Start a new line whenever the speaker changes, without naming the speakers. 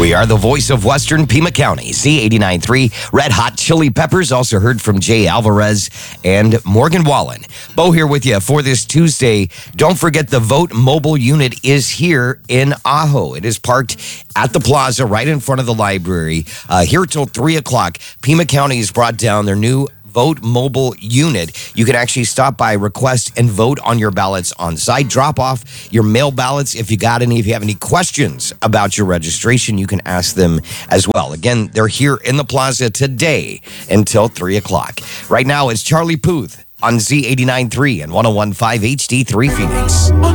We are the voice of Western Pima County. Z89.3 Red Hot Chili Peppers. Also heard from Jay Alvarez and Morgan Wallen. Bo here with you for this Tuesday. Don't forget the Vote Mobile unit is here in Ajo. It is parked at the plaza right in front of the library. Here till 3 o'clock. Pima County has brought down their new Vote Mobile unit. You can actually stop by, request, and vote on your ballots on site. Drop off your mail ballots if you got any. If you have any questions about your registration, you can ask them as well. Again, they're here in the plaza today until 3 o'clock. Right now, it's Charlie Puth on Z89.3 and 101.5 HD3 Phoenix.